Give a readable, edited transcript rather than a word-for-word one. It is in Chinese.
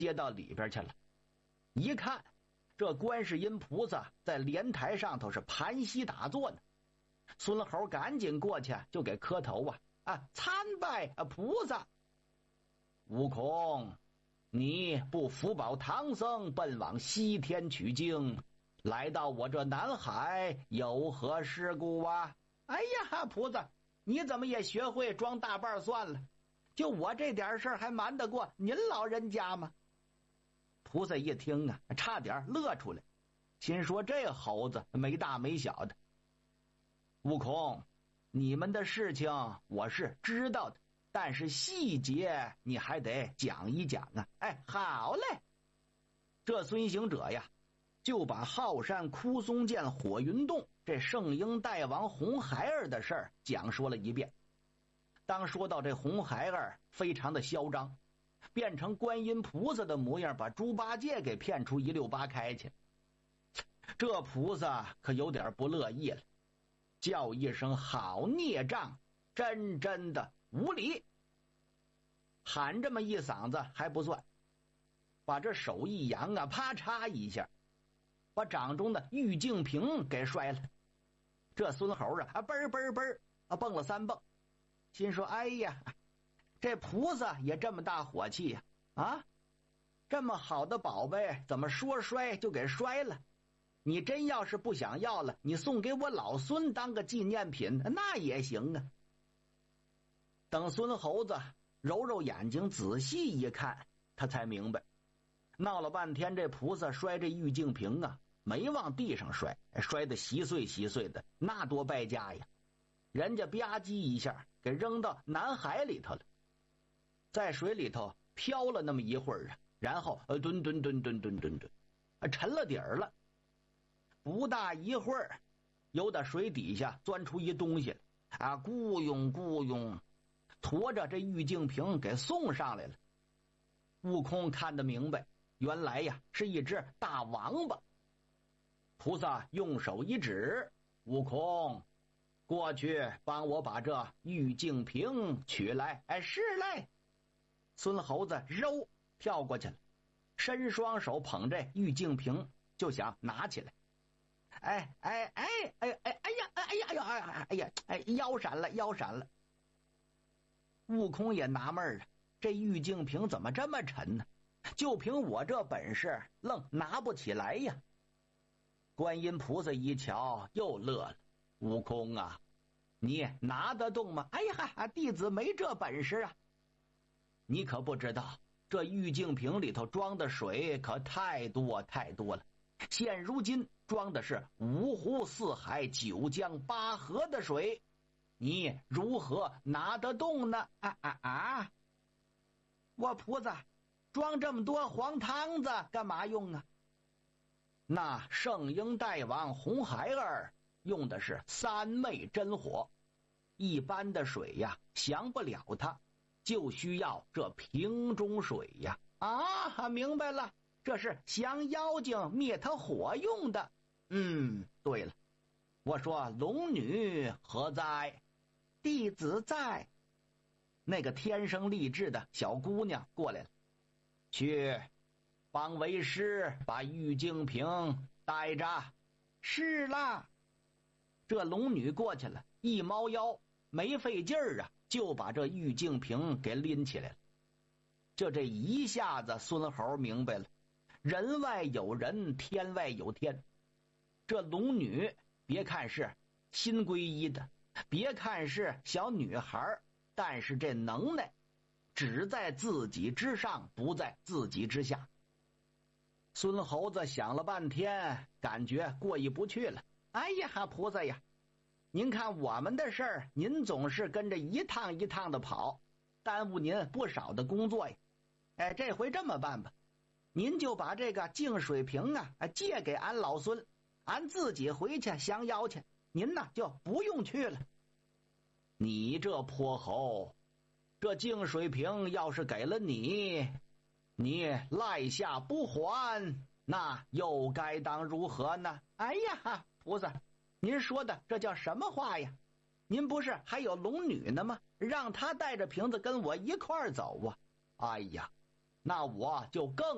接到里边去了。一看，这观世音菩萨在莲台上头是盘膝打坐呢。孙猴赶紧过去就给磕头参拜菩萨。悟空，你不福保唐僧奔往西天取经，来到我这南海有何事故啊？哎呀，菩萨，你怎么也学会装大瓣算了？就我这点事儿还瞒得过您老人家吗？菩萨一听差点乐出来，心说这猴子没大没小的。悟空，你们的事情我是知道的，但是细节你还得讲一讲啊。好嘞。这孙行者呀，就把浩山枯松涧火云洞这圣婴大王红孩儿的事儿讲说了一遍。当说到这红孩儿非常的嚣张，变成观音菩萨的模样，把猪八戒给骗出一溜八开去，这菩萨可有点不乐意了，叫一声好孽障，真的无礼。喊这么一嗓子还不算，把这手一扬啪嚓一下，把掌中的玉净瓶给摔了。这孙猴嘣嘣蹦了3蹦，心说哎呀，这菩萨也这么大火气呀！这么好的宝贝怎么说摔就给摔了？你真要是不想要了，你送给我老孙当个纪念品那也行啊。等孙猴子揉揉眼睛仔细一看，他才明白，闹了半天这菩萨摔这玉净瓶没往地上摔，摔得稀碎稀碎的，那多败家呀！人家吧唧一下给扔到南海里头了，在水里头飘了那么一会儿然后蹲，沉了底儿了。不大一会儿，由打水底下钻出一东西来咕涌驮着这玉净瓶给送上来了。悟空看得明白，原来是一只大王八。菩萨用手一指，悟空，过去帮我把这玉净瓶取来。是嘞。孙猴子揉跳过去了，伸双手捧这玉净瓶就想拿起来。腰闪了。悟空也纳闷了，这玉净瓶怎么这么沉呢？就凭我这本事愣拿不起来呀。观音菩萨一瞧又乐了，悟空你拿得动吗？弟子没这本事啊。你可不知道，这玉净瓶里头装的水可太多了，现如今装的是5湖4海9江8河的水，你如何拿得动呢？我菩萨装这么多黄汤子干嘛用啊？那圣婴大王红孩儿用的是3昧真火，一般的水降不了它，就需要这瓶中水呀。明白了，这是降妖精灭他火用的。对了，我说龙女何在？弟子在。那个天生丽质的小姑娘过来了，去帮为师把玉净瓶带着。是啦。这龙女过去了，一猫腰没费劲儿就把这玉净瓶给拎起来了。这一下子孙猴明白了，人外有人，天外有天。这龙女别看是新皈依的，别看是小女孩，但是这能耐只在自己之上，不在自己之下。孙猴子想了半天，感觉过意不去了。菩萨呀，您看我们的事儿，您总是跟着一趟一趟的跑，耽误您不少的工作呀。这回这么办吧，您就把这个净水瓶借给俺老孙，俺自己回去降妖去，您就不用去了。你这泼猴，这净水瓶要是给了你赖下不还，那又该当如何呢？菩萨，您说的这叫什么话呀？您不是还有龙女呢吗？让她带着瓶子跟我一块儿走啊。那我就更